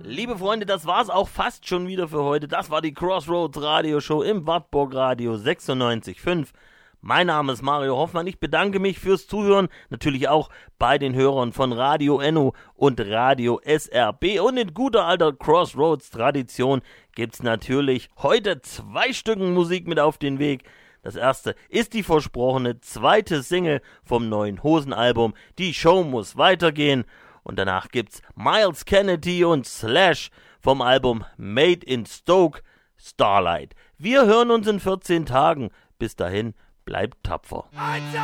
Liebe Freunde, das war's auch fast schon wieder für heute. Das war die Crossroads Radioshow im Wartburg Radio 96.5. Mein Name ist Mario Hoffmann. Ich bedanke mich fürs Zuhören. Natürlich auch bei den Hörern von Radio Enno und Radio SRB. Und in guter alter Crossroads-Tradition gibt's natürlich heute 2 Stücken Musik mit auf den Weg. Das erste ist die versprochene zweite Single vom neuen Hosen-Album. Die Show muss weitergehen. Und danach gibt's Miles Kennedy und Slash vom Album Made in Stoke, Starlight. Wir hören uns in 14 Tagen. Bis dahin, bleibt tapfer.